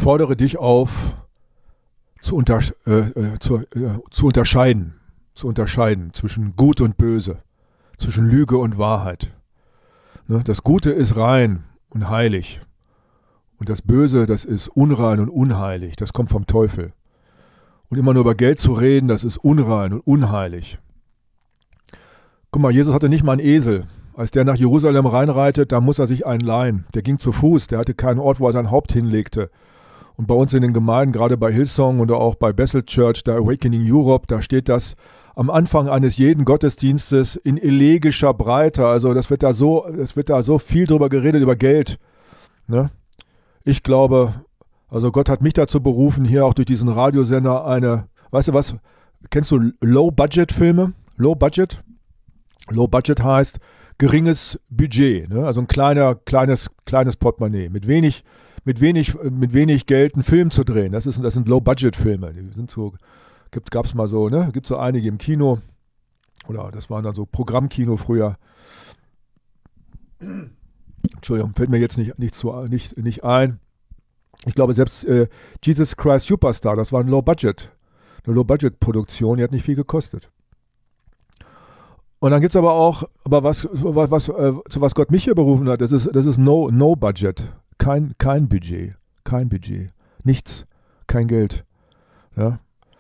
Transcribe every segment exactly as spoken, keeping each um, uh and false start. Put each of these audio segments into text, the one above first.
fordere dich auf, zu, unter, äh, zu, äh, zu unterscheiden, zu unterscheiden zwischen Gut und Böse, zwischen Lüge und Wahrheit. Ne? Das Gute ist rein und heilig und das Böse, das ist unrein und unheilig, das kommt vom Teufel. Und immer nur über Geld zu reden, das ist unrein und unheilig. Guck mal, Jesus hatte nicht mal einen Esel. Als der nach Jerusalem reinreitet, da muss er sich einen leihen. Der ging zu Fuß, der hatte keinen Ort, wo er sein Haupt hinlegte. Und bei uns in den Gemeinden, gerade bei Hillsong oder auch bei Bethel Church, der Awakening Europe, da steht das am Anfang eines jeden Gottesdienstes in elegischer Breite. Also das wird da so, das wird da so viel drüber geredet, über Geld. Ne? Ich glaube, also Gott hat mich dazu berufen, hier auch durch diesen Radiosender eine, weißt du was, kennst du Low-Budget-Filme? Low-Budget? Low-Budget heißt geringes Budget, ne? Also ein kleiner, kleines, kleines Portemonnaie, mit wenig, mit wenig, mit wenig Geld einen Film zu drehen. Das ist, das sind Low-Budget-Filme. Die sind so, gibt, gab's mal so, ne? Gibt so einige im Kino. Oder das waren dann so Programmkino früher. Entschuldigung, fällt mir jetzt nicht, nicht, zu, nicht, nicht ein. Ich glaube, selbst äh, Jesus Christ Superstar, das war ein Low-Budget, eine Low-Budget-Produktion, die hat nicht viel gekostet. Und dann gibt es aber auch, aber was, was, was, äh, zu was Gott mich hier berufen hat, das ist, das ist no, no Budget, kein, kein Budget, kein Budget, nichts, kein Geld. Ja.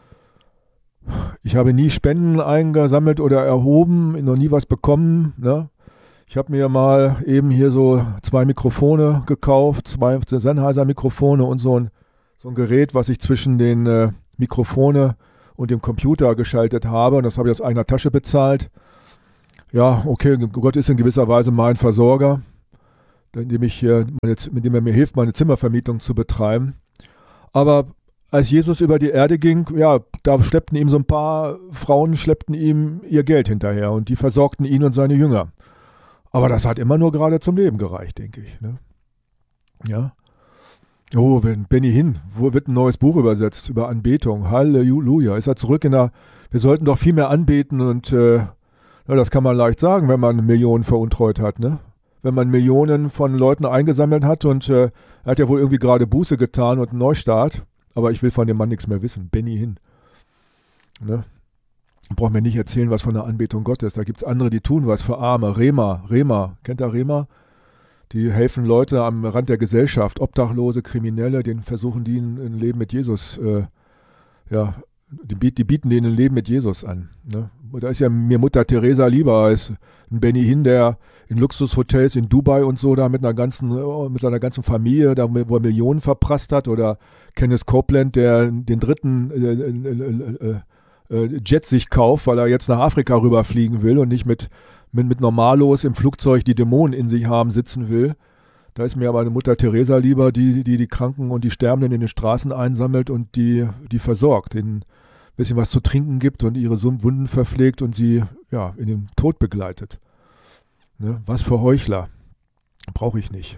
Ich habe nie Spenden eingesammelt oder erhoben, noch nie was bekommen. Ne? Ich habe mir mal eben hier so zwei Mikrofone gekauft, zwei Sennheiser-Mikrofone und so ein, so ein Gerät, was ich zwischen den äh, Mikrofone und dem Computer geschaltet habe. Und das habe ich aus eigener Tasche bezahlt. Ja, okay, Gott ist in gewisser Weise mein Versorger, indem ich hier meine, mit dem er mir hilft, meine Zimmervermietung zu betreiben. Aber als Jesus über die Erde ging, ja, da schleppten ihm so ein paar Frauen, schleppten ihm ihr Geld hinterher und die versorgten ihn und seine Jünger. Aber das hat immer nur gerade zum Leben gereicht, denke ich. Ne? Ja. Oh, Benny Hinn, wo wird ein neues Buch übersetzt über Anbetung? Halleluja. Ist er zurück in der, wir sollten doch viel mehr anbeten und äh, ja, das kann man leicht sagen, wenn man Millionen veruntreut hat, ne? Wenn man Millionen von Leuten eingesammelt hat und äh, er hat ja wohl irgendwie gerade Buße getan und einen Neustart, aber ich will von dem Mann nichts mehr wissen. Benny Hinn. Ne? Braucht mir nicht erzählen, was von der Anbetung Gottes. Da gibt es andere, die tun was für Arme. Rema, Rema, kennt ihr Rema? Die helfen Leute am Rand der Gesellschaft, Obdachlose, Kriminelle, denen versuchen die ein, ein Leben mit Jesus, äh, ja, die, die bieten denen ein Leben mit Jesus an. Ne? Da ist ja mir Mutter Teresa lieber als ein Benny Hinn, der in Luxushotels in Dubai und so da mit einer ganzen, mit seiner ganzen Familie, da wo er Millionen verprasst hat, oder Kenneth Copeland, der den dritten äh, äh, äh, äh, Jet sich kauft, weil er jetzt nach Afrika rüberfliegen will und nicht mit, mit, mit Normalos im Flugzeug, die Dämonen in sich haben, sitzen will. Da ist mir aber eine Mutter Teresa lieber, die, die die Kranken und die Sterbenden in den Straßen einsammelt und die, die versorgt, denen ein bisschen was zu trinken gibt und ihre Wunden verpflegt und sie ja, in den Tod begleitet. Ne? Was für Heuchler. Brauche ich nicht.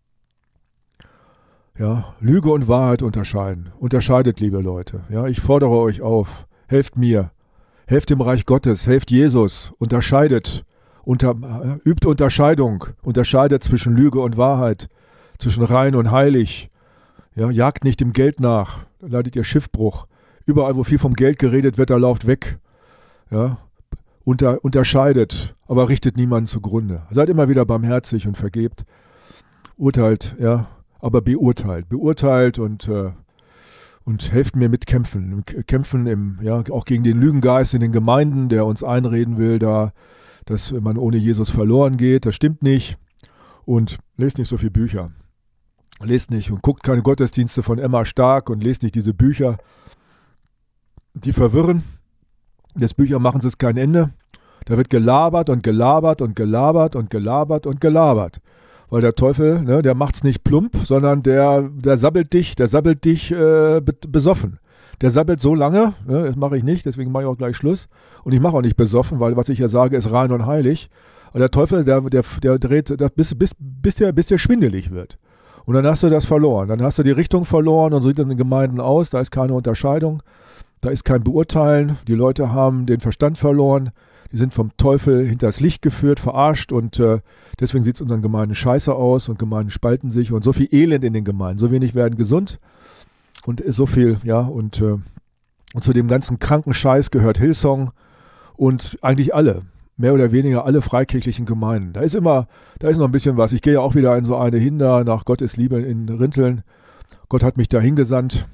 Ja, Lüge und Wahrheit unterscheiden. Unterscheidet, liebe Leute. Ja, ich fordere euch auf. Helft mir. Helft dem Reich Gottes. Helft Jesus. Unterscheidet. Unter, äh, übt Unterscheidung. Unterscheidet zwischen Lüge und Wahrheit. Zwischen rein und heilig. Ja, jagt nicht dem Geld nach. Dann leidet ihr Schiffbruch. Überall, wo viel vom Geld geredet wird, da lauft weg. Ja, unter, unterscheidet, aber richtet niemanden zugrunde. Seid immer wieder barmherzig und vergebt. Urteilt, ja, aber beurteilt. Beurteilt und, äh, und helft mir mit Kämpfen. Kämpfen im, ja, auch gegen den Lügengeist in den Gemeinden, der uns einreden will, da, dass man ohne Jesus verloren geht. Das stimmt nicht. Und lest nicht so viele Bücher. Lest nicht und guckt keine Gottesdienste von Emma Stark und lest nicht diese Bücher. Die verwirren. Das Büchermachen ist kein Ende. Da wird gelabert und gelabert und gelabert und gelabert und gelabert. Weil der Teufel, ne, der macht's nicht plump, sondern der, der sabbelt dich, der sabbelt dich äh, besoffen. Der sabbelt so lange, ne, das mache ich nicht, deswegen mache ich auch gleich Schluss. Und ich mache auch nicht besoffen, weil was ich ja sage, ist rein und heilig. Und der Teufel, der, der, der dreht, der, bis, bis, bis, der, bis der schwindelig wird. Und dann hast du das verloren. Dann hast du die Richtung verloren und so sieht es in den Gemeinden aus. Da ist keine Unterscheidung. Da ist kein Beurteilen. Die Leute haben den Verstand verloren. die sind vom Teufel hinters Licht geführt, verarscht und äh, deswegen sieht es unseren Gemeinden scheiße aus und Gemeinden spalten sich und so viel Elend in den Gemeinden, so wenig werden gesund und ist so viel, ja, und, äh, und zu dem ganzen kranken Scheiß gehört Hillsong und eigentlich alle, mehr oder weniger alle freikirchlichen Gemeinden. Da ist immer, da ist noch ein bisschen was. Ich gehe ja auch wieder in so eine hin da nach Gottes Liebe in Rinteln. Gott hat mich da hingesandt.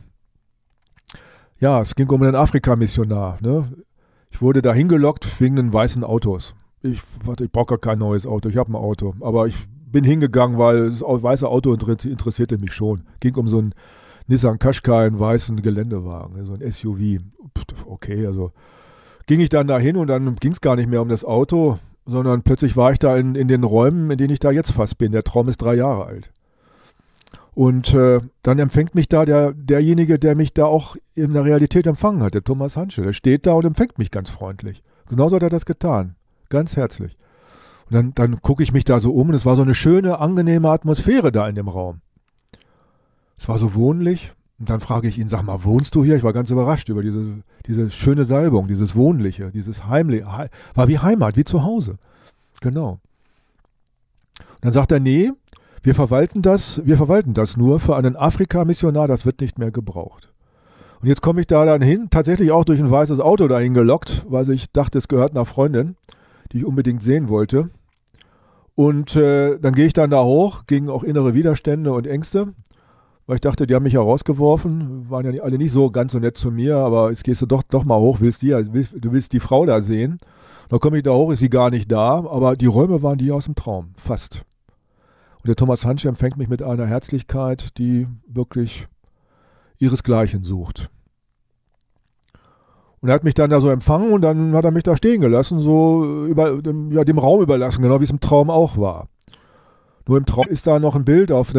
Ja, es ging um einen Afrika-Missionar, ne? Ich wurde da hingelockt wegen den weißen Autos. Ich, ich brauche gar kein neues Auto, ich habe ein Auto. Aber ich bin hingegangen, weil das weiße Auto interessierte mich schon. Ging um so einen Nissan Qashqai, einen weißen Geländewagen, so ein S U V. Okay, also ging ich dann da hin und dann ging es gar nicht mehr um das Auto, sondern plötzlich war ich da in, in den Räumen, in denen ich da jetzt fast bin. Der Traum ist drei Jahre alt. Und äh, dann empfängt mich da der, derjenige, der mich da auch in der Realität empfangen hat, der Thomas Hanschel. Der steht da und empfängt mich ganz freundlich. Genauso hat er das getan. Ganz herzlich. Und dann, dann gucke ich mich da so um und es war so eine schöne, angenehme Atmosphäre da in dem Raum. Es war so wohnlich. Und dann frage ich ihn, sag mal, wohnst du hier? Ich war ganz überrascht über diese, diese schöne Salbung, dieses Wohnliche, dieses Heimliche. War wie Heimat, wie zu Hause. Genau. Und dann sagt er, nee, Wir verwalten das, wir verwalten das nur für einen Afrika-Missionar, das wird nicht mehr gebraucht. Und jetzt komme ich da dann hin, tatsächlich auch durch ein weißes Auto dahin gelockt, weil ich dachte, es gehört einer Freundin, die ich unbedingt sehen wollte. Und äh, dann gehe ich dann da hoch, gegen auch innere Widerstände und Ängste, weil ich dachte, die haben mich ja rausgeworfen, waren ja nicht, alle nicht so ganz so nett zu mir, aber jetzt gehst du doch, doch mal hoch, willst die, willst, du willst die Frau da sehen. Dann komme ich da hoch, ist sie gar nicht da, aber die Räume waren die aus dem Traum, fast. Und der Thomas Hanschel empfängt mich mit einer Herzlichkeit, die wirklich ihresgleichen sucht. Und er hat mich dann da so empfangen und dann hat er mich da stehen gelassen, so über dem, ja, dem Raum überlassen, genau wie es im Traum auch war. Nur im Traum ist da noch ein Bild auf